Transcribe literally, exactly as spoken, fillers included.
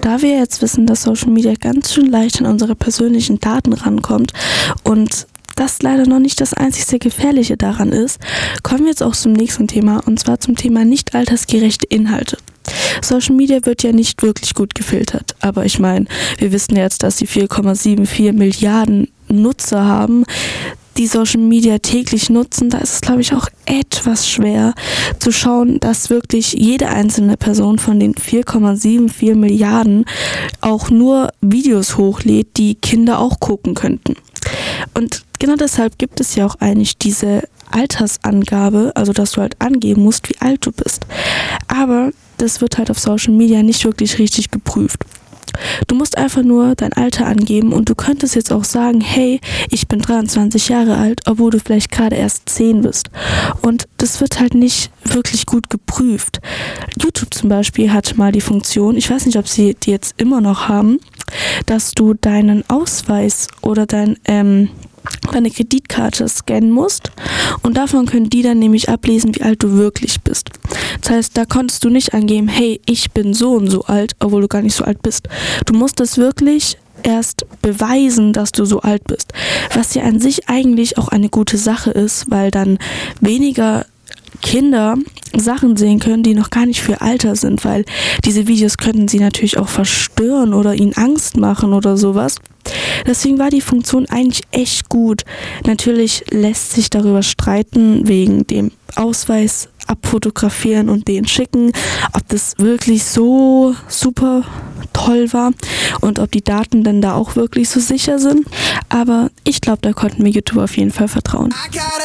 da wir jetzt wissen, dass Social Media ganz schön leicht an unsere persönlichen Daten rankommt und das leider noch nicht das einzigste Gefährliche daran ist, kommen wir jetzt auch zum nächsten Thema, und zwar zum Thema nicht altersgerechte Inhalte. Social Media wird ja nicht wirklich gut gefiltert, aber ich meine, wir wissen jetzt, dass die vier Komma vierundsiebzig Milliarden Nutzer haben, die Social Media täglich nutzen. Da ist es, glaube ich, auch etwas schwer zu schauen, dass wirklich jede einzelne Person von den vier Komma vierundsiebzig Milliarden auch nur Videos hochlädt, die Kinder auch gucken könnten. Und genau deshalb gibt es ja auch eigentlich diese Altersangabe, also dass du halt angeben musst, wie alt du bist. Aber das wird halt auf Social Media nicht wirklich richtig geprüft. Du musst einfach nur dein Alter angeben und du könntest jetzt auch sagen, hey, ich bin dreiundzwanzig Jahre alt, obwohl du vielleicht gerade erst zehn bist. Und das wird halt nicht wirklich gut geprüft. YouTube zum Beispiel hat mal die Funktion, ich weiß nicht, ob sie die jetzt immer noch haben, dass du deinen Ausweis oder dein ähm, deine Kreditkarte scannen musst und davon können die dann nämlich ablesen, wie alt du wirklich bist. Das heißt, da konntest du nicht angeben, hey, ich bin so und so alt, obwohl du gar nicht so alt bist. Du musst es wirklich erst beweisen, dass du so alt bist. Was ja an sich eigentlich auch eine gute Sache ist, weil dann weniger Kinder Sachen sehen können, die noch gar nicht für Alter sind, weil diese Videos könnten sie natürlich auch verstören oder ihnen Angst machen oder sowas. Deswegen war die Funktion eigentlich echt gut. Natürlich lässt sich darüber streiten, wegen dem Ausweis abfotografieren und den schicken, ob das wirklich so super toll war und ob die Daten denn da auch wirklich so sicher sind. Aber ich glaube, da konnten wir YouTube auf jeden Fall vertrauen.